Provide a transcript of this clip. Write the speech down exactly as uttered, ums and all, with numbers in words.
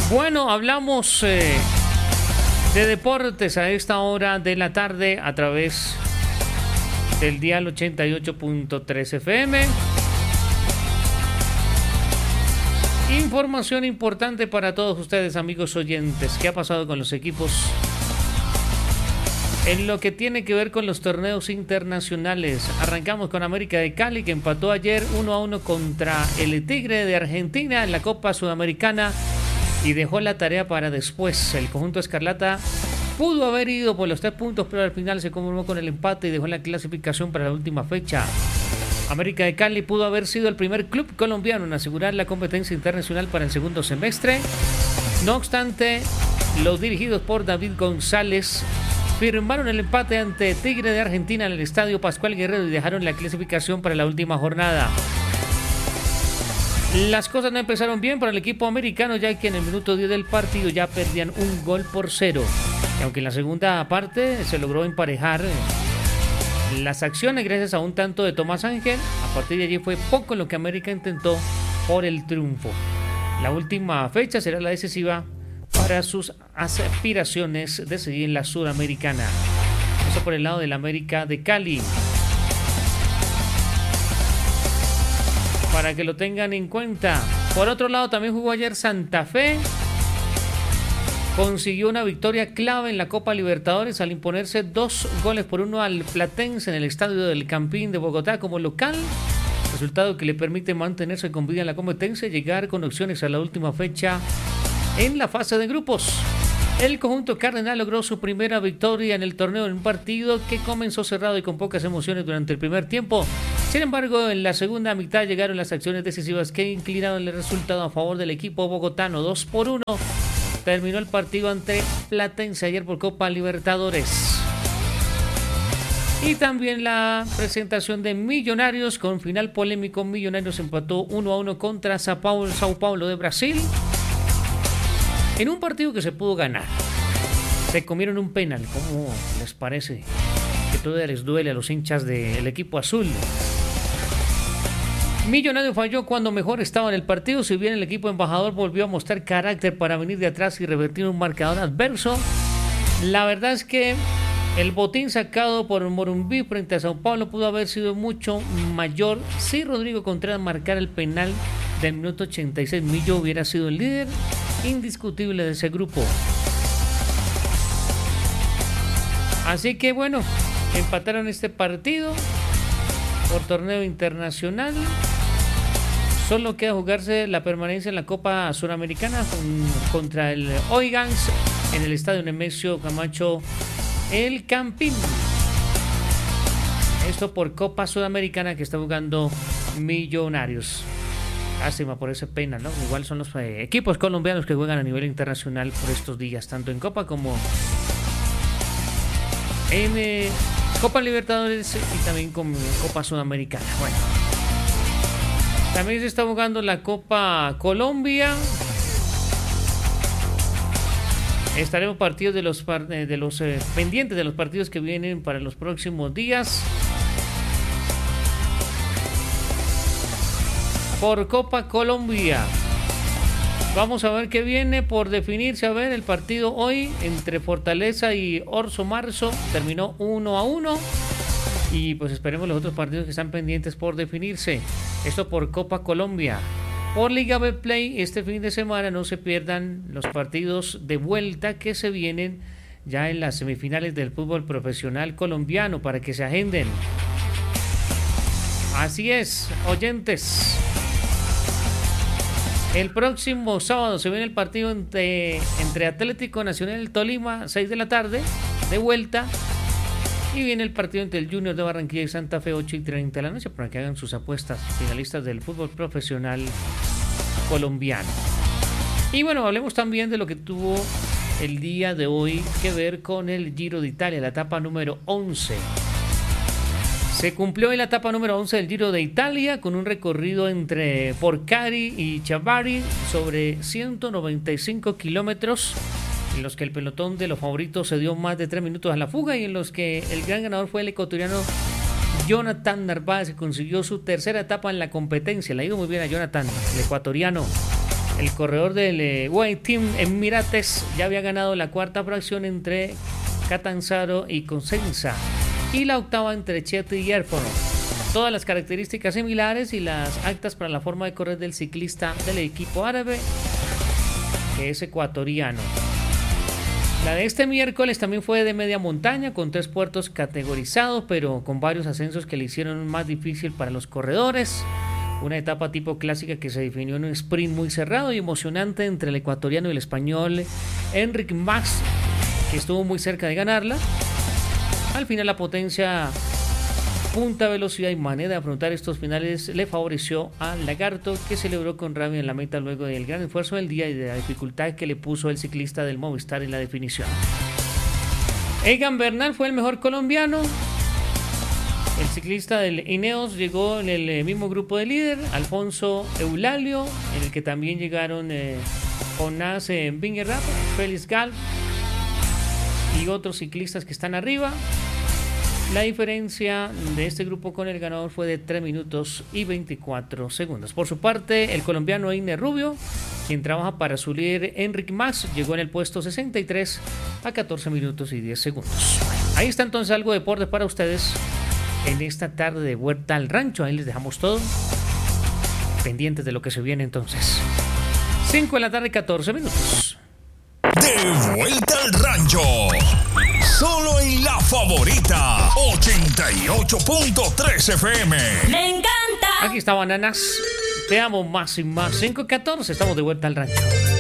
Bueno, hablamos eh, de deportes a esta hora de la tarde a través del dial ochenta y ocho punto tres F M. Información importante para todos ustedes, amigos oyentes. ¿Qué ha pasado con los equipos en lo que tiene que ver con los torneos internacionales? Arrancamos con América de Cali, que empató ayer uno a uno contra el Tigre de Argentina en la Copa Sudamericana y dejó la tarea para después. El conjunto escarlata pudo haber ido por los tres puntos, pero al final se conformó con el empate y dejó la clasificación para la última fecha. América de Cali pudo haber sido el primer club colombiano en asegurar la competencia internacional para el segundo semestre. No obstante, los dirigidos por David González firmaron el empate ante Tigre de Argentina en el Estadio Pascual Guerrero y dejaron la clasificación para la última jornada. Las cosas no empezaron bien para el equipo americano, ya que en el minuto diez del partido ya perdían un gol por cero. Y aunque en la segunda parte se logró emparejar las acciones gracias a un tanto de Tomás Ángel, a partir de allí fue poco lo que América intentó por el triunfo. La última fecha será la decisiva para sus aspiraciones de seguir en la Sudamericana. Eso por el lado del América de Cali. Para que lo tengan en cuenta. Por otro lado, también jugó ayer Santa Fe. Consiguió una victoria clave en la Copa Libertadores al imponerse dos goles por uno al Platense en el Estadio del Campín de Bogotá como local. Resultado que le permite mantenerse con vida en la competencia y llegar con opciones a la última fecha en la fase de grupos. El conjunto cardenal logró su primera victoria en el torneo en un partido que comenzó cerrado y con pocas emociones durante el primer tiempo. Sin embargo, en la segunda mitad llegaron las acciones decisivas que inclinaron el resultado a favor del equipo bogotano. dos por uno terminó el partido ante Platense ayer por Copa Libertadores. Y también la presentación de Millonarios con final polémico. Millonarios empató uno a uno contra Sao Paulo, Sao Paulo de Brasil. En un partido que se pudo ganar. Se comieron un penal. ¿Cómo les parece? Que todavía les duele a los hinchas del equipo azul. Millonario falló cuando mejor estaba en el partido. Si bien el equipo embajador volvió a mostrar carácter para venir de atrás y revertir un marcador adverso, la verdad es que el botín sacado por Morumbí frente a Sao Paulo pudo haber sido mucho mayor si Rodrigo Contreras marcara el penal del minuto ochenta y seis. Millo hubiera sido el líder indiscutible de ese grupo. Así que bueno, empataron este partido por torneo internacional. Solo queda jugarse la permanencia en la Copa Suramericana con, contra el Oigans en el Estadio Nemesio Camacho El Campín. Esto por Copa Sudamericana que está jugando Millonarios. Lástima por ese pena, ¿no? Igual son los eh, equipos colombianos que juegan a nivel internacional por estos días, tanto en Copa como en eh, Copa Libertadores y también con Copa Sudamericana. Bueno, también se está jugando la Copa Colombia. Estaremos partidos de los, de los eh, pendientes de los partidos que vienen para los próximos días. Por Copa Colombia. Vamos a ver qué viene por definirse. A ver, el partido hoy entre Fortaleza y Orso Marzo terminó uno a uno. Y pues esperemos los otros partidos que están pendientes por definirse. Esto por Copa Colombia. Por Liga Betplay, este fin de semana no se pierdan los partidos de vuelta que se vienen ya en las semifinales del fútbol profesional colombiano para que se agenden. Así es, oyentes. El próximo sábado se viene el partido entre, entre Atlético Nacional Tolima, seis de la tarde, de vuelta. Y viene el partido entre el Junior de Barranquilla y Santa Fe, ocho y treinta de la noche, para que hagan sus apuestas finalistas del fútbol profesional colombiano. Y bueno, hablemos también de lo que tuvo el día de hoy que ver con el Giro de Italia, la etapa número once. Se cumplió en la etapa número once del Giro de Italia con un recorrido entre Porcari y Chavari sobre ciento noventa y cinco kilómetros, en los que el pelotón de los favoritos se dio más de tres minutos a la fuga y en los que el gran ganador fue el ecuatoriano Jonathan Narváez, que consiguió su tercera etapa en la competencia. Le ha ido muy bien a Jonathan, el ecuatoriano. el corredor del eh, White Team Emirates ya había ganado la cuarta fracción entre Catanzaro y Cosenza y la octava entre Chieti y Erforo. Todas las características similares y las actas para la forma de correr del ciclista del equipo árabe, que es ecuatoriano. La de este miércoles también fue de media montaña, con tres puertos categorizados, pero con varios ascensos que le hicieron más difícil para los corredores. Una etapa tipo clásica que se definió en un sprint muy cerrado y emocionante entre el ecuatoriano y el español Enric Mas, que estuvo muy cerca de ganarla. Al final la potencia, punta, velocidad y manera de afrontar estos finales le favoreció al Lagarto, que celebró con rabia en la meta luego del gran esfuerzo del día y de la dificultad que le puso el ciclista del Movistar en la definición. Egan Bernal fue el mejor colombiano. El ciclista del Ineos llegó en el mismo grupo de líder, Alfonso Eulalio, en el que también llegaron eh, Jonas eh, Vingegaard, Félix Gal y otros ciclistas que están arriba. La diferencia de este grupo con el ganador fue de tres minutos y veinticuatro segundos. Por su parte, el colombiano Einer Rubio, quien trabaja para su líder Enric Mas, llegó en el puesto sesenta y tres a catorce minutos y diez segundos. Ahí está entonces algo de deporte para ustedes en esta tarde de Vuelta al Rancho. Ahí les dejamos todo, pendientes de lo que se viene entonces. cinco de la tarde, catorce minutos. De Vuelta al Rancho, solo en La Favorita ochenta y ocho punto tres F M. ¡Me encanta! Aquí está Bananas, te amo más y más. cinco catorce, estamos de vuelta al rancho.